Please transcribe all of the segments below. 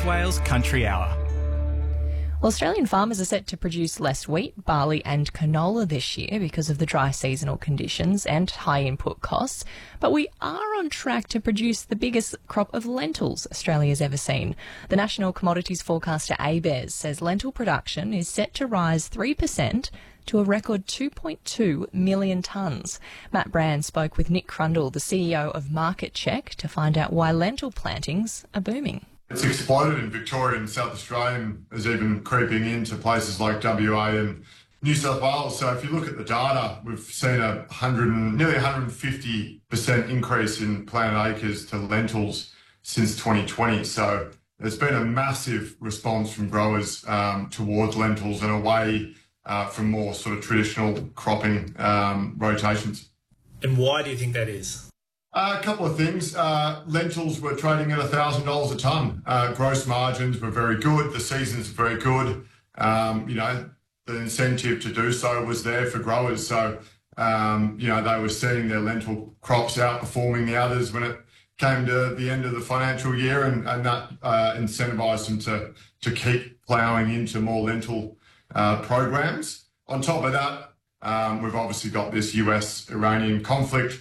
Wales Country Hour. Well, Australian farmers are set to produce less wheat, barley and canola this year because of the dry seasonal conditions and high input costs. But we are on track to produce the biggest crop of lentils Australia's ever seen. The National Commodities Forecaster ABARES says lentil production is set to rise 3% to a record 2.2 million tonnes. Matt Brand spoke with Nick Crundle, the CEO of Market Check, to find out why lentil plantings are booming. It's exploded in Victoria and South Australia and is even creeping into places like WA and New South Wales. So if you look at the data, we've seen nearly 150% increase in planted acres to lentils since 2020. So there's been a massive response from growers towards lentils and away from more sort of traditional cropping rotations. And why do you think that is? A couple of things. Lentils were trading at $1,000 a tonne. Gross margins were very good. The season's very good. The incentive to do so was there for growers. So, they were seeing their lentil crops outperforming the others when it came to the end of the financial year, and that incentivised them to keep ploughing into more lentil programs. On top of that, we've obviously got this US-Iranian conflict.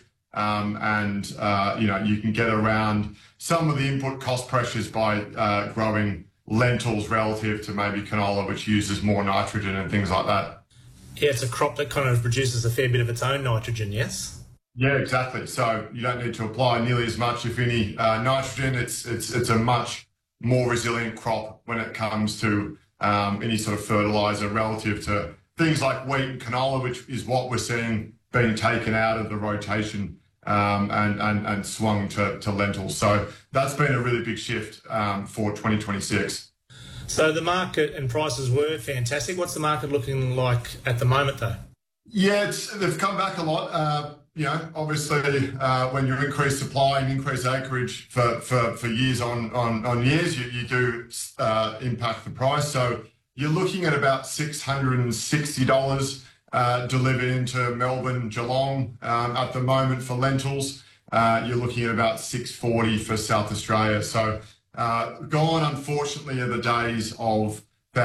You can get around some of the input cost pressures by growing lentils relative to maybe canola, which uses more nitrogen and things like that. Yeah, it's a crop that kind of produces a fair bit of its own nitrogen, yes? Yeah, exactly. So you don't need to apply nearly as much, if any, nitrogen. It's a much more resilient crop when it comes to any sort of fertiliser relative to things like wheat and canola, which is what we're seeing being taken out of the rotation and swung to lentils. So that's been a really big shift for 2026. So the market and prices were fantastic. What's the market looking like at the moment, though? Yeah, they've come back a lot. Obviously, when you increase supply and increase acreage for years on years, you do impact the price. So you're looking at about $660 delivered into Melbourne, Geelong at the moment for lentils. You're looking at about $640 for South Australia. So gone, unfortunately, are the days of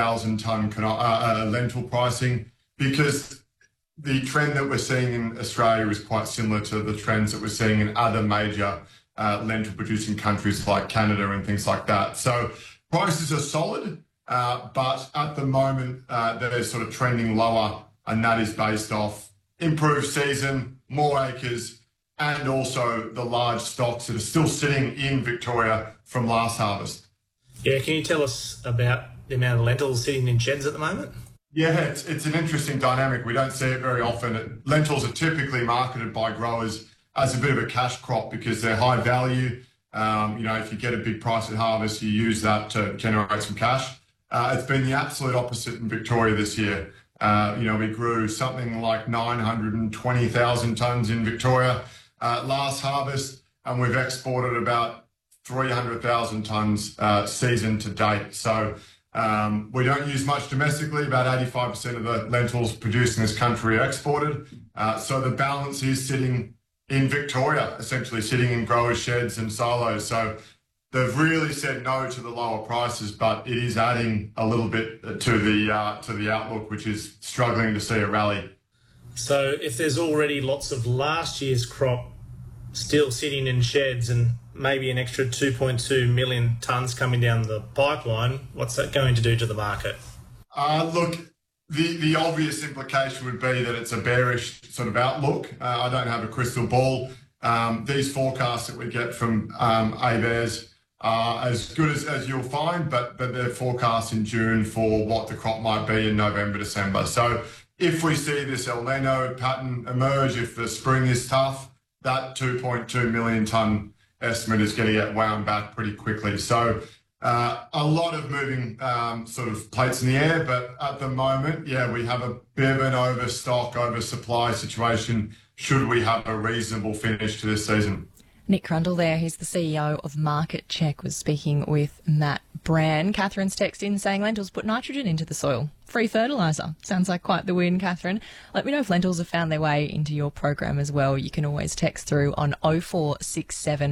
1,000-tonne lentil pricing, because the trend that we're seeing in Australia is quite similar to the trends that we're seeing in other major lentil-producing countries like Canada and things like that. So prices are solid, but at the moment they're sort of trending lower, and that is based off improved season, more acres, and also the large stocks that are still sitting in Victoria from last harvest. Yeah, can you tell us about the amount of lentils sitting in sheds at the moment? Yeah, it's an interesting dynamic. We don't see it very often. Lentils are typically marketed by growers as a bit of a cash crop because they're high value. If you get a big price at harvest, you use that to generate some cash. It's been the absolute opposite in Victoria this year. We grew something like 920,000 tonnes in Victoria last harvest, and we've exported about 300,000 tonnes season to date. So we don't use much domestically. About 85% of the lentils produced in this country are exported. So the balance is sitting in Victoria, essentially sitting in growers' sheds and silos. So they've really said no to the lower prices, but it is adding a little bit to the outlook, which is struggling to see a rally. So if there's already lots of last year's crop still sitting in sheds and maybe an extra 2.2 million tonnes coming down the pipeline, what's that going to do to the market? Look, the obvious implication would be that it's a bearish sort of outlook. I don't have a crystal ball. These forecasts that we get from ABARES are as good as you'll find, but they're forecast in June for what the crop might be in November, December. So if we see this El Nino pattern emerge, if the spring is tough, that 2.2 million tonne estimate is going to get wound back pretty quickly. So a lot of moving sort of plates in the air, but at the moment, we have a bit of an overstock, oversupply situation should we have a reasonable finish to this season. Nick Crundle there, he's the CEO of Market Check, was speaking with Matt Brand. Catherine's text in saying lentils put nitrogen into the soil. Free fertiliser. Sounds like quite the win, Catherine. Let me know if lentils have found their way into your program as well. You can always text through on 0467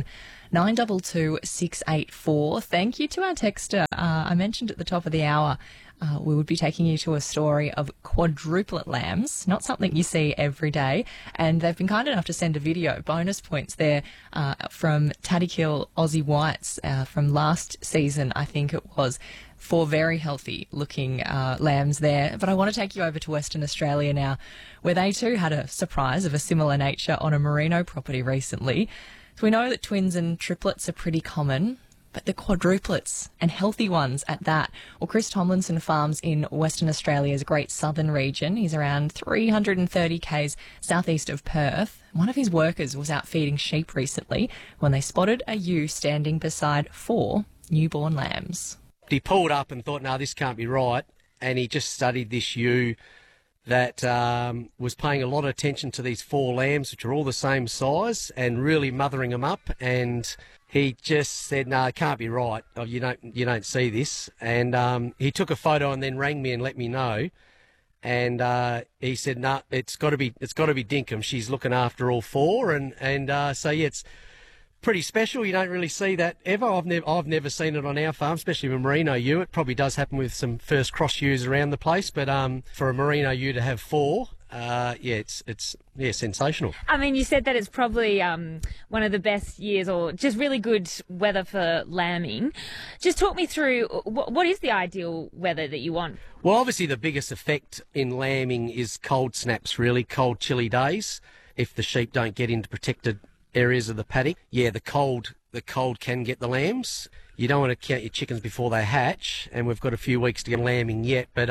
922 684. Thank you to our texter. I mentioned at the top of the hour we would be taking you to a story of quadruplet lambs, not something you see every day. And they've been kind enough to send a video, bonus points there, from Taddykill Aussie Whites from last season, I think it was. 4 very healthy looking lambs there. But I want to take you over to Western Australia now, where they too had a surprise of a similar nature on a merino property recently. So we know that twins and triplets are pretty common, but the quadruplets, and healthy ones at that. Well, Chris Tomlinson farms in Western Australia's Great Southern region. He's around 330 k's southeast of Perth. One of his workers was out feeding sheep recently when they spotted a ewe standing beside 4 newborn lambs. He pulled up and thought, no, this can't be right. And he just studied this ewe that was paying a lot of attention to these 4 lambs, which are all the same size, and really mothering them up. And he just said, no, it can't be right. Oh, you don't see this. And he took a photo and then rang me and let me know. And he said, no, it's got to be Dinkum. She's looking after all 4. And so, yeah, it's pretty special. You don't really see that ever. I've never seen it on our farm, especially with merino ewe. It probably does happen with some first cross ewes around the place, but for a merino ewe to have 4, it's sensational. I mean, you said that it's probably one of the best years, or just really good weather for lambing. Just talk me through what is the ideal weather that you want? Well, obviously the biggest effect in lambing is cold snaps, really cold, chilly days. If the sheep don't get into protected areas of the paddock, the cold can get the lambs. You don't want to count your chickens before they hatch, and we've got a few weeks to get lambing yet. But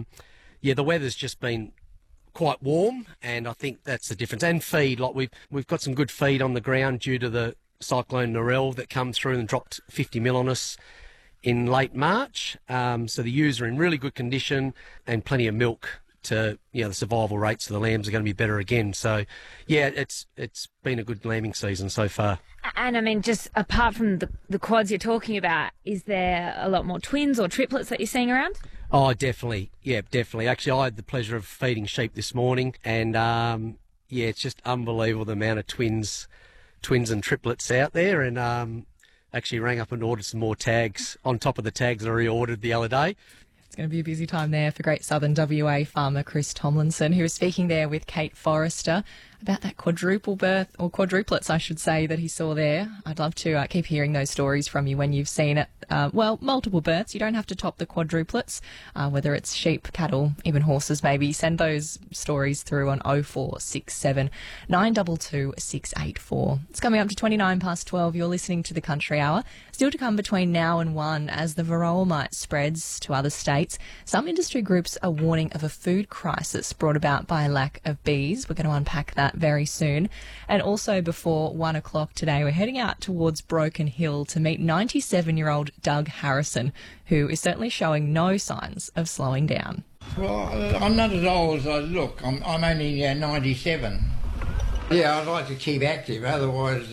the weather's just been quite warm, and I think that's the difference. And feed, like we've got some good feed on the ground due to the cyclone Narelle that come through and dropped 50 mil on us in late March. So the ewes are in really good condition and plenty of milk. The survival rates of the lambs are going to be better again. So, yeah, it's been a good lambing season so far. And I mean, just apart from the quads you're talking about, is there a lot more twins or triplets that you're seeing around? Oh, definitely. Yeah, definitely. Actually, I had the pleasure of feeding sheep this morning, and it's just unbelievable the amount of twins and triplets out there. And actually rang up and ordered some more tags on top of the tags that I already ordered the other day. It's going to be a busy time there for Great Southern WA farmer Chris Tomlinson, who was speaking there with Kate Forrester about that quadruple birth, or quadruplets, I should say, that he saw there. I'd love to keep hearing those stories from you when you've seen it. Multiple births. You don't have to top the quadruplets, whether it's sheep, cattle, even horses maybe. Send those stories through on 0467 922 684. It's coming up to 29 past 12. You're listening to The Country Hour. Still to come between now and 1 as the varroa mite spreads to other states. Some industry groups are warning of a food crisis brought about by a lack of bees. We're going to unpack that very soon. And also before 1 o'clock today, we're heading out towards Broken Hill to meet 97-year-old Doug Harrison, who is certainly showing no signs of slowing down. Well, I'm not as old as I look. I'm only 97. Yeah, I'd like to keep active, otherwise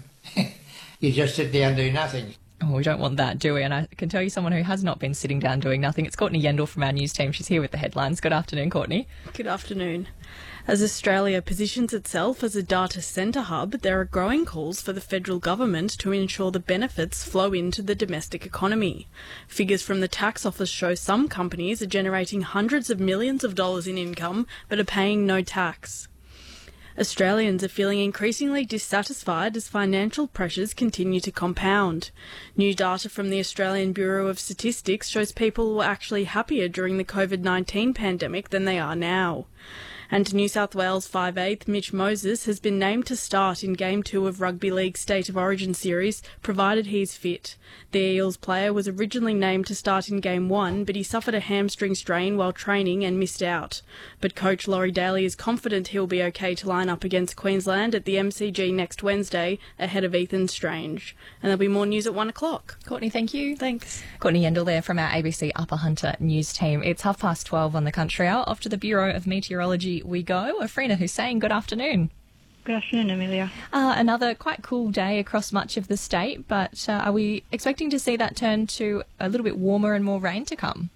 you just sit down and do nothing. Oh, we don't want that, do we? And I can tell you someone who has not been sitting down doing nothing. It's Courtney Yendall from our news team. She's here with the headlines. Good afternoon, Courtney. Good afternoon. As Australia positions itself as a data centre hub, there are growing calls for the federal government to ensure the benefits flow into the domestic economy. Figures from the tax office show some companies are generating hundreds of millions of dollars in income but are paying no tax. Australians are feeling increasingly dissatisfied as financial pressures continue to compound. New data from the Australian Bureau of Statistics shows people were actually happier during the COVID-19 pandemic than they are now. And New South Wales 5'8" Mitch Moses has been named to start in Game 2 of Rugby League State of Origin series, provided he's fit. The Eels player was originally named to start in Game 1, but he suffered a hamstring strain while training and missed out. But coach Laurie Daly is confident he'll be okay to line up against Queensland at the MCG next Wednesday, ahead of Ethan Strange. And there'll be more news at 1 o'clock. Courtney, thank you. Thanks. Courtney Yendall there from our ABC Upper Hunter news team. It's 12:30 on the Country Hour. Off to the Bureau of Meteorology we go. Afrina Hussein, good afternoon. Good afternoon, Amelia. Another quite cool day across much of the state, but are we expecting to see that turn to a little bit warmer and more rain to come?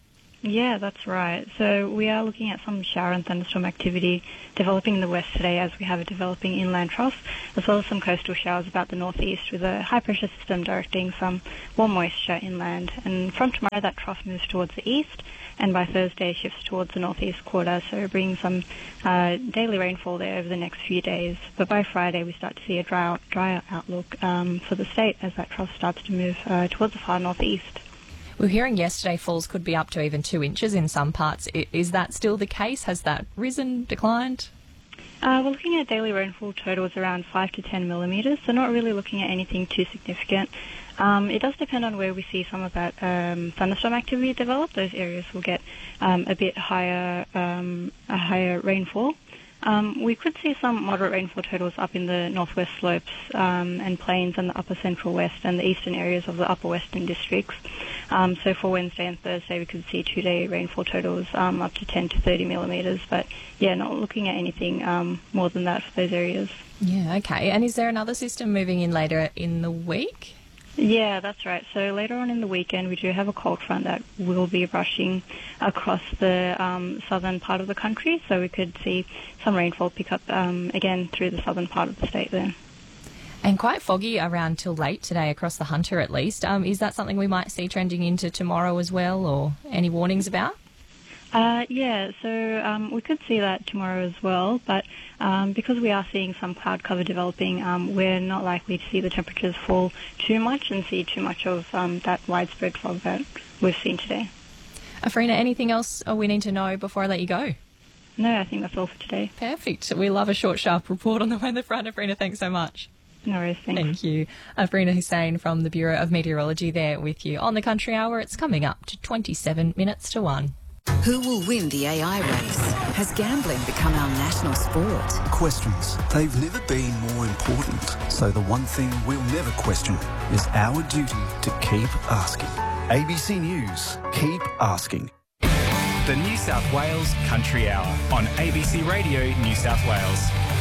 Yeah, that's right. So we are looking at some shower and thunderstorm activity developing in the west today as we have a developing inland trough, as well as some coastal showers about the northeast with a high-pressure system directing some warm moisture inland. And from tomorrow, that trough moves towards the east, and by Thursday shifts towards the northeast quarter, so bringing some daily rainfall there over the next few days. But by Friday, we start to see a drier outlook for the state as that trough starts to move towards the far northeast. We were hearing yesterday falls could be up to even 2 inches in some parts. Is that still the case? Has that risen, declined? We're looking at daily rainfall totals around 5 to 10 millimetres, so not really looking at anything too significant. It does depend on where we see some of that thunderstorm activity develop. Those areas will get a bit higher rainfall. We could see some moderate rainfall totals up in the northwest slopes and plains and the upper central west and the eastern areas of the upper western districts. So for Wednesday and Thursday, we could see 2-day rainfall totals up to 10 to 30 millimetres. But yeah, not looking at anything more than that for those areas. Yeah, okay. And is there another system moving in later in the week? Yeah, that's right. So later on in the weekend, we do have a cold front that will be rushing across the southern part of the country. So we could see some rainfall pick up again through the southern part of the state there. And quite foggy around till late today across the Hunter at least. Is that something we might see trending into tomorrow as well, or any warnings about? Yeah, so we could see that tomorrow as well, but because we are seeing some cloud cover developing, we're not likely to see the temperatures fall too much and see too much of that widespread fog that we've seen today. Afrina, anything else we need to know before I let you go? No, I think that's all for today. Perfect. We love a short, sharp report on the weather front. Afrina, thanks so much. No worries, thanks. Thank you. Afrina Hussein from the Bureau of Meteorology there with you on the Country Hour. It's coming up to 27 minutes to 1. Who will win the AI race? Has gambling become our national sport? Questions. They've never been more important. So the one thing we'll never question is our duty to keep asking. ABC News. Keep asking. The New South Wales Country Hour on ABC Radio New South Wales.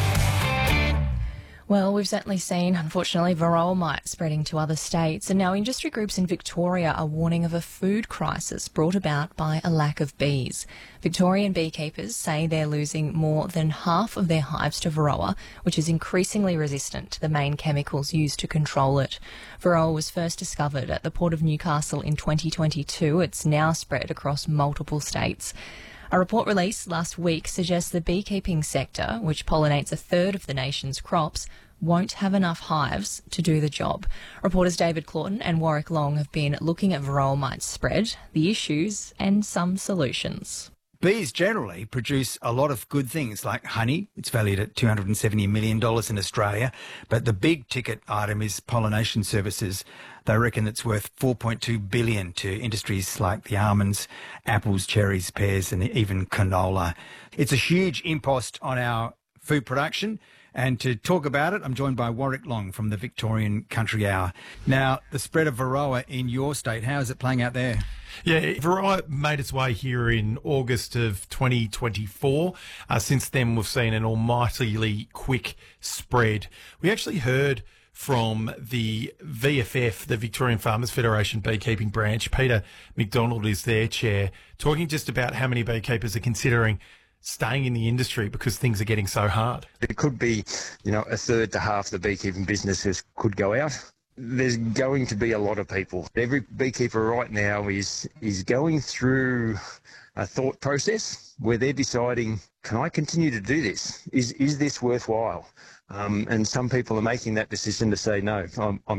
Well, we've certainly seen, unfortunately, varroa mite spreading to other states, and now industry groups in Victoria are warning of a food crisis brought about by a lack of bees. Victorian beekeepers say they're losing more than half of their hives to varroa, which is increasingly resistant to the main chemicals used to control it. Varroa was first discovered at the Port of Newcastle in 2022. It's now spread across multiple states. A report released last week suggests the beekeeping sector, which pollinates a third of the nation's crops, won't have enough hives to do the job. Reporters David Claughton and Warwick Long have been looking at varroa mite spread, the issues and some solutions. Bees generally produce a lot of good things like honey. It's valued at $270 million in Australia. But the big ticket item is pollination services. They reckon it's worth $4.2 billion to industries like the almonds, apples, cherries, pears and even canola. It's a huge impost on our food production. And to talk about it, I'm joined by Warwick Long from the Victorian Country Hour. Now, the spread of varroa in your state, how is it playing out there? Yeah, varroa made its way here in August of 2024. Since then, we've seen an almightily quick spread. We actually heard from the VFF, the Victorian Farmers Federation Beekeeping Branch. Peter McDonald is their chair, talking just about how many beekeepers are considering staying in the industry because things are getting so hard. It could be, a third to half the beekeeping businesses could go out. There's going to be a lot of people. Every beekeeper right now is going through a thought process where they're deciding, can I continue to do this? Is this worthwhile? And some people are making that decision to say, no,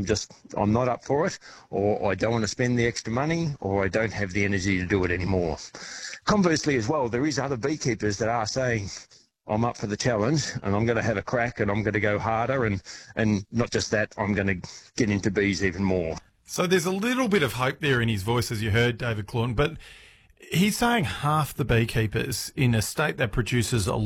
I'm not up for it, or I don't want to spend the extra money, or I don't have the energy to do it anymore. Conversely as well, there is other beekeepers that are saying, I'm up for the challenge and I'm going to have a crack and I'm going to go harder and not just that, I'm going to get into bees even more. So there's a little bit of hope there in his voice, as you heard, David Claughton, but he's saying half the beekeepers in a state that produces a